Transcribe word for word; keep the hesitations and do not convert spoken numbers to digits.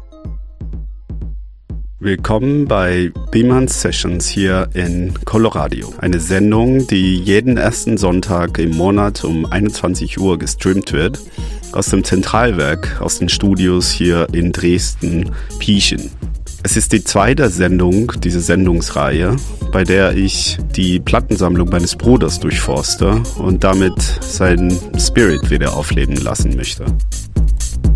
Willkommen bei Biemann Sessions hier in Colorado. Eine Sendung, die jeden ersten Sonntag im Monat um einundzwanzig Uhr gestreamt wird. Aus dem Zentralwerk, aus den Studios hier in Dresden-Pieschen. Es ist die zweite Sendung dieser Sendungsreihe, bei der ich die Plattensammlung meines Bruders durchforste und damit seinen Spirit wieder aufleben lassen möchte.